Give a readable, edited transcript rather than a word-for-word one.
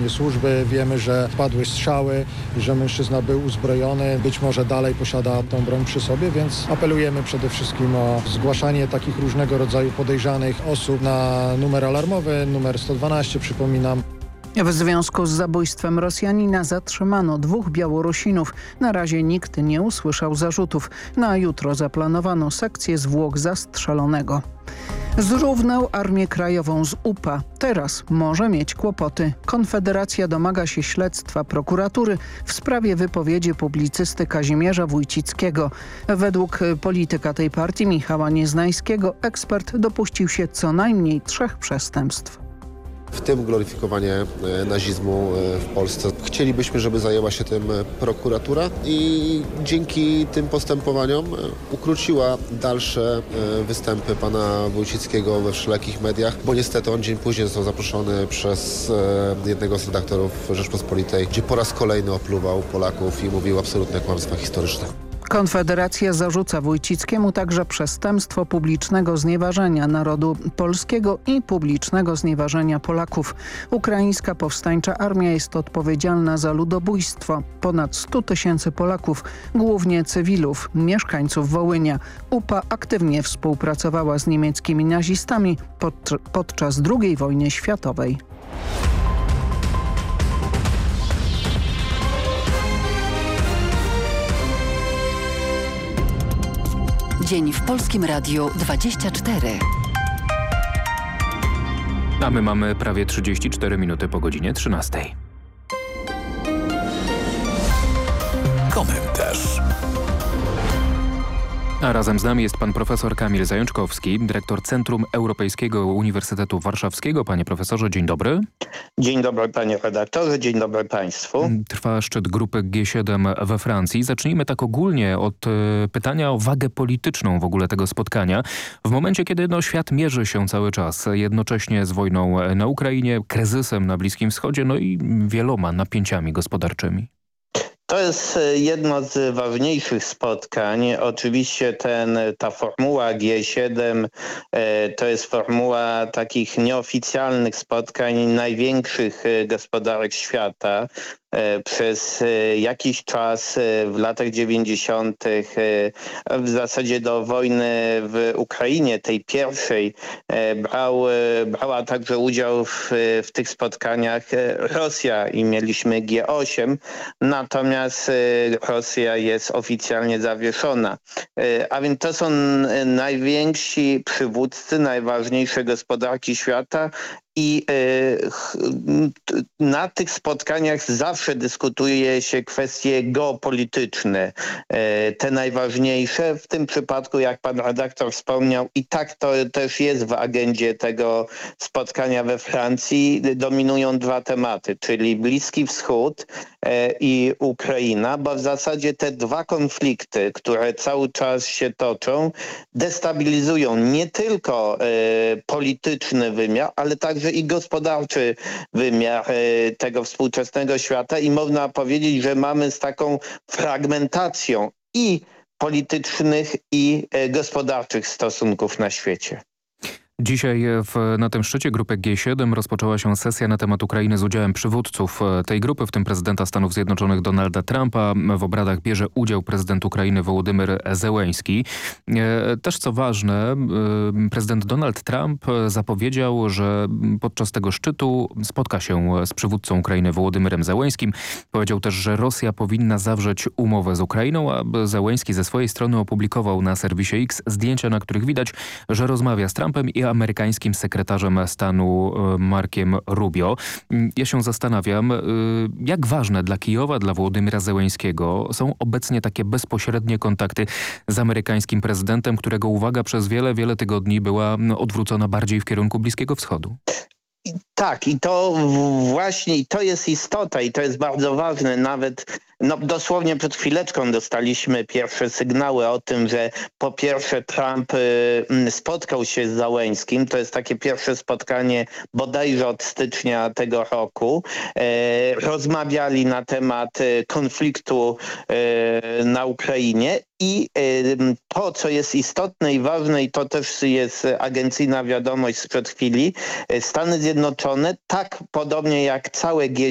odpowiednie służby. Wiemy, że padły strzały, że mężczyzna był uzbrojony, być może dalej posiada tą broń przy sobie, więc apelujemy przede wszystkim o zgłaszanie takich różnego rodzaju podejrzanych osób na numer alarmowy, numer 112, przypominam. W związku z zabójstwem Rosjanina zatrzymano 2 Białorusinów. Na razie nikt nie usłyszał zarzutów. Na jutro zaplanowano sekcję zwłok zastrzelonego. Zrównał Armię Krajową z UPA. Teraz może mieć kłopoty. Konfederacja domaga się śledztwa prokuratury w sprawie wypowiedzi publicysty Kazimierza Wójcickiego. Według polityka tej partii Michała Nieznańskiego ekspert dopuścił się co najmniej 3 przestępstw. W tym gloryfikowanie nazizmu w Polsce. Chcielibyśmy, żeby zajęła się tym prokuratura i dzięki tym postępowaniom ukróciła dalsze występy pana Wójcickiego we wszelakich mediach, bo niestety on dzień później został zaproszony przez jednego z redaktorów Rzeczpospolitej, gdzie po raz kolejny opluwał Polaków i mówił absolutne kłamstwa historyczne. Konfederacja zarzuca Wójcickiemu także przestępstwo publicznego znieważenia narodu polskiego i publicznego znieważenia Polaków. Ukraińska powstańcza armia jest odpowiedzialna za ludobójstwo ponad 100 000 Polaków, głównie cywilów, mieszkańców Wołynia. UPA aktywnie współpracowała z niemieckimi nazistami podczas II wojny światowej. Dzień w Polskim Radiu 24. A my mamy prawie 34 minuty po godzinie 13. Komentarz. A razem z nami jest pan profesor Kamil Zajączkowski, dyrektor Centrum Europejskiego Uniwersytetu Warszawskiego. Panie profesorze, dzień dobry. Dzień dobry panie redaktorze, dzień dobry państwu. Trwa szczyt grupy G7 we Francji. Zacznijmy tak ogólnie od pytania o wagę polityczną w ogóle tego spotkania. W momencie, kiedy świat mierzy się cały czas jednocześnie z wojną na Ukrainie, kryzysem na Bliskim Wschodzie, no i wieloma napięciami gospodarczymi. To jest jedno z ważniejszych spotkań. Oczywiście ta formuła G7 to jest formuła takich nieoficjalnych spotkań największych gospodarek świata. Przez jakiś czas w latach 90. w zasadzie do wojny w Ukrainie, tej pierwszej, brała także udział w tych spotkaniach Rosja i mieliśmy G8, natomiast Rosja jest oficjalnie zawieszona. A więc to są najwięksi przywódcy, najważniejsze gospodarki świata. I na tych spotkaniach zawsze dyskutuje się kwestie geopolityczne, te najważniejsze. W tym przypadku, jak pan redaktor wspomniał, i tak to też jest w agendzie tego spotkania we Francji, dominują 2 tematy, czyli Bliski Wschód i Ukraina, bo w zasadzie te 2 konflikty, które cały czas się toczą, destabilizują nie tylko polityczny wymiar, ale także i gospodarczy wymiar tego współczesnego świata i można powiedzieć, że mamy z taką fragmentacją i politycznych i gospodarczych stosunków na świecie. Dzisiaj na tym szczycie grupy G7 rozpoczęła się sesja na temat Ukrainy z udziałem przywódców tej grupy, w tym prezydenta Stanów Zjednoczonych Donalda Trumpa. W obradach bierze udział prezydent Ukrainy Wołodymyr Zełenski. Też co ważne, prezydent Donald Trump zapowiedział, że podczas tego szczytu spotka się z przywódcą Ukrainy Wołodymyrem Zełenskim. Powiedział też, że Rosja powinna zawrzeć umowę z Ukrainą, a Zełenski ze swojej strony opublikował na serwisie X zdjęcia, na których widać, że rozmawia z Trumpem i amerykańskim sekretarzem stanu Markiem Rubio. Ja się zastanawiam, jak ważne dla Kijowa, dla Wołodymyra Zełenskiego są obecnie takie bezpośrednie kontakty z amerykańskim prezydentem, którego uwaga przez wiele tygodni była odwrócona bardziej w kierunku Bliskiego Wschodu. Tak, i to właśnie, i to jest istota, i to jest bardzo ważne. Nawet dosłownie przed chwileczką dostaliśmy pierwsze sygnały o tym, że po pierwsze Trump spotkał się z Zełenskim. To jest takie pierwsze spotkanie bodajże od stycznia tego roku. Rozmawiali na temat konfliktu na Ukrainie. I to, co jest istotne i ważne, i to też jest agencyjna wiadomość sprzed chwili, Stany Zjednoczone, tak podobnie jak całe G7,